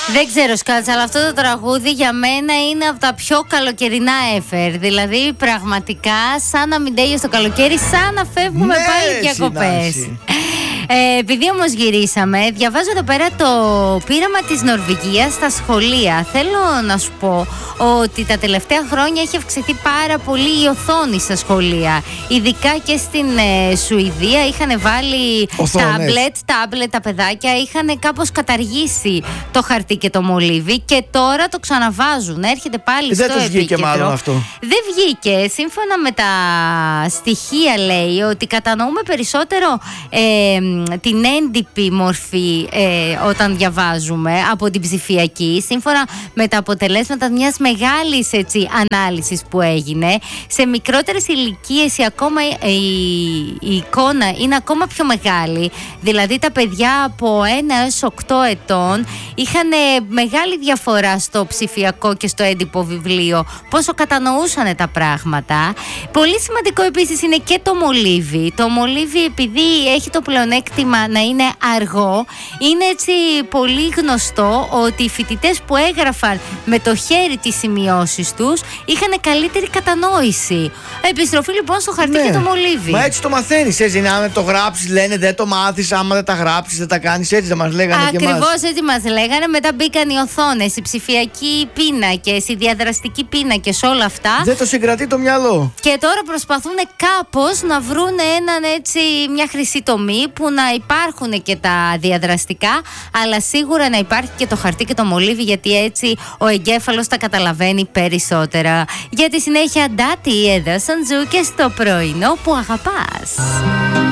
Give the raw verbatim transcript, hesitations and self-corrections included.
Δεν ξέρω, Σκάτσα, αλλά αυτό το τραγούδι για μένα είναι από τα πιο καλοκαιρινά ever. Δηλαδή, πραγματικά, σαν να μην τέλειωσε το καλοκαίρι, σαν να φεύγουμε ναι, πάλι διακοπές. Ε, επειδή όμως γυρίσαμε, διαβάζω εδώ πέρα το πείραμα της Νορβηγίας στα σχολεία. Θέλω να σου πω ότι τα τελευταία χρόνια έχει αυξηθεί πάρα πολύ η οθόνη στα σχολεία. Ειδικά και στην ε, Σουηδία είχαν βάλει τάμπλετ, τάμπλετ τα παιδάκια, είχαν κάπως καταργήσει το χαρτί και το μολύβι και τώρα το ξαναβάζουν. Έρχεται πάλι Δεν στο τους επίκεντρο. βγήκε μάλλον αυτό. Δεν βγήκε. Σύμφωνα με τα στοιχεία λέει ότι κατανοούμε περισσότερο ε, την έντυπη μορφή ε, όταν διαβάζουμε από την ψηφιακή, σύμφωνα με τα αποτελέσματα μιας μεγάλης έτσι, ανάλυσης που έγινε. Σε μικρότερες ηλικίες η, ακόμα, η, η εικόνα είναι ακόμα πιο μεγάλη, δηλαδή τα παιδιά από ένα έως οκτώ ετών είχαν μεγάλη διαφορά στο ψηφιακό και στο έντυπο βιβλίο, πόσο κατανοούσαν τα πράγματα. Πολύ σημαντικό επίσης είναι και το μολύβι. Το μολύβι, επειδή έχει το πλεονέκτημα να είναι αργό, είναι έτσι πολύ γνωστό ότι οι φοιτητές που έγραφαν με το χέρι τις σημειώσεις τους είχαν καλύτερη κατανόηση. Επιστροφή λοιπόν στο χαρτί, ναι, και το μολύβι. Μα έτσι το μαθαίνεις, έτσι είναι. Αν το γράψεις, λένε δεν το μάθεις. Άμα δεν τα γράψεις, δεν τα κάνεις. Έτσι δεν μας λέγανε. Ακριβώς έτσι μας λέγανε. Μετά μπήκαν οι οθόνες, οι ψηφιακοί πίνακες, οι διαδραστικοί πίνακες, όλα αυτά. Δεν το συγκρατεί το μυαλό. Και τώρα προσπαθούν κάπως να βρουν έναν έτσι, μια χρυσή τομή που να υπάρχουν και τα διαδραστικά, αλλά σίγουρα να υπάρχει και το χαρτί και το μολύβι, γιατί έτσι ο εγκέφαλος τα καταλαβαίνει περισσότερα. Για τη συνέχεια, Ντάτι εδώ στον Ζου και στο πρωινό που αγαπάς.